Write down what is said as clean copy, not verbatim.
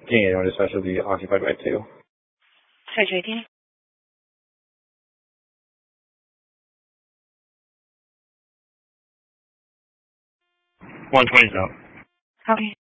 建议让这算是be occupied by 2. Sorry, JD. 120 out. Okay.